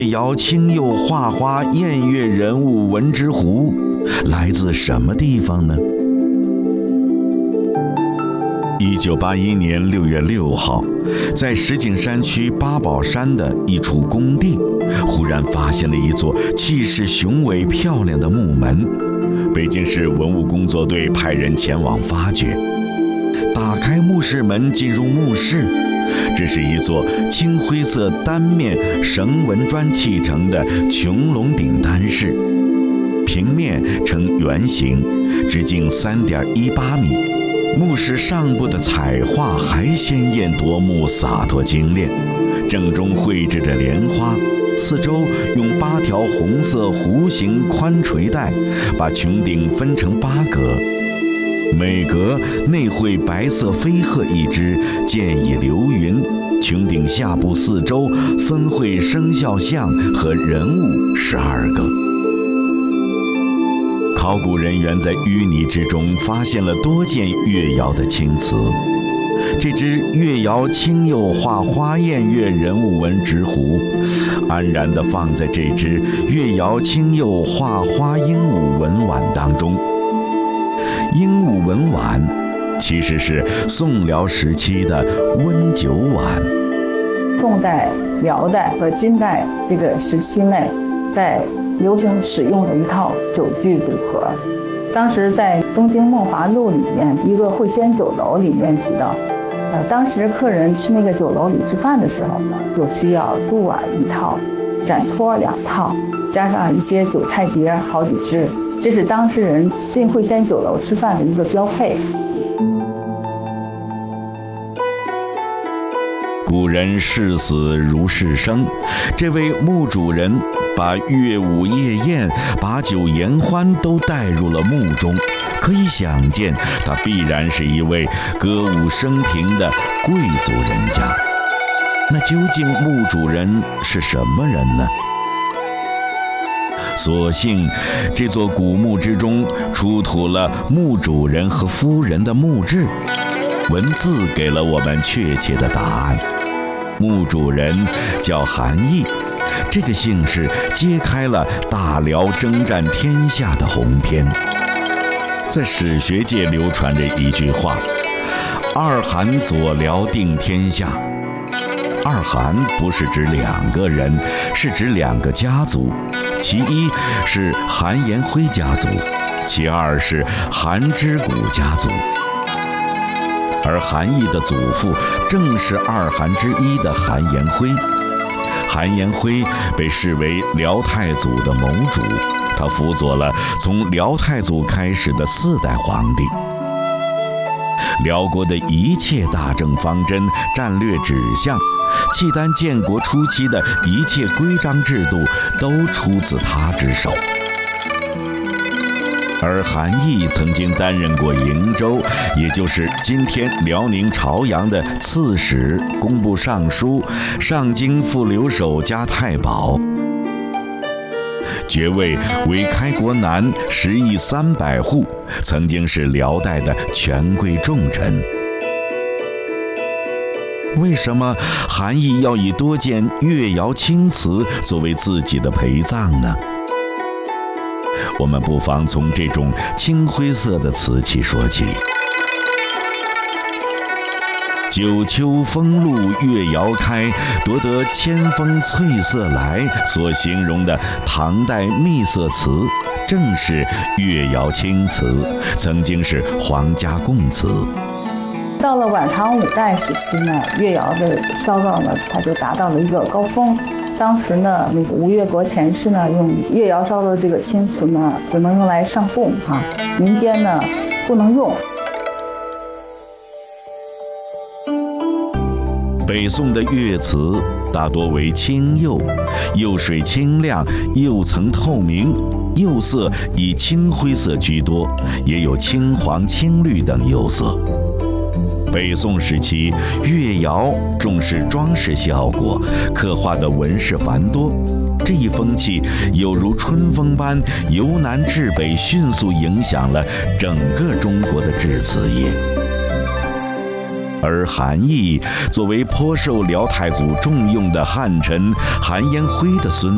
瑶清釉画花宴乐人物文之壶来自什么地方呢？1981年6月6号，在石景山区八宝山的一处工地，忽然发现了一座气势雄伟、漂亮的木门。北京市文物工作队派人前往发掘。打开墓室门，进入墓室，这是一座青灰色单面绳纹砖砌成的穹隆顶单室，平面呈圆形，直径3.18米。墓室上部的彩画还鲜艳夺目，洒脱精炼，正中绘制着莲花，四周用8条红色弧形宽垂带把穹顶分成8格，每格内绘白色飞鹤一只，剑以流云。穹顶下部四周分绘生肖像和人物12个。考古人员在淤泥之中发现了多件越窑的青瓷，这只越窑青釉画花宴乐人物纹直壶，安然地放在这只越窑青釉画花鹦鹉纹碗当中。鹦鹉纹碗其实是宋辽时期的温酒碗。 宋代、辽代和金代这个时期内，在流行使用的一套酒具组合。当时在《东京梦华录》里面，一个会仙酒楼里面提到，当时客人去那个酒楼里吃饭的时候，就需要盅碗1套，盏托2套，加上一些酒菜碟好几只，这是当事人进会仙酒楼吃饭的一个标配。 古人视死如视生，这位墓主人把乐舞夜宴、把酒言欢都带入了墓中，可以想见，他必然是一位歌舞升平的贵族人家。那究竟墓主人是什么人呢？所幸，这座古墓之中出土了墓主人和夫人的墓志，文字给了我们确切的答案。墓主人叫韩毅，这个姓氏揭开了大辽征战天下的鸿篇。在史学界流传着一句话：“二韩左辽定天下。”二韩不是指2个人，是指2个家族，其一是韩延辉家族，其二是韩之谷家族。而韩毅的祖父正是2韩之一的韩延辉。韩延辉被视为辽太祖的谋主，他辅佐了从辽太祖开始的4代皇帝。辽国的一切大政方针、战略指向，契丹建国初期的一切规章制度，都出自他之手。而韩毅曾经担任过瀛州，也就是今天辽宁朝阳的刺史、工部尚书、上京副留守加太保，爵位为开国男10亿300户，曾经是辽代的权贵重臣。为什么韩毅要以多件越窑青瓷作为自己的陪葬呢？我们不妨从这种青灰色的瓷器说起。九秋风露越窑开，夺得千峰翠色来所形容的唐代秘色瓷，正是越窑青瓷，曾经是皇家贡瓷。 到了晚唐5代时期呢，越窑的烧造呢，它就达到了一个高峰。当时呢，那个吴越国前世呢，用越窑烧的这个青瓷呢，只能用来上供啊，民间呢不能用。 北宋的越瓷大多为青釉，釉水清亮，釉层透明，釉色以青灰色居多，也有青黄、青绿等釉色。北宋时期，越窑重视装饰效果，刻画的纹饰繁多。这一风气有如春风般由南至北，迅速影响了整个中国的制瓷业。而韩毅作为颇受辽太祖重用的汉臣韩延辉的孙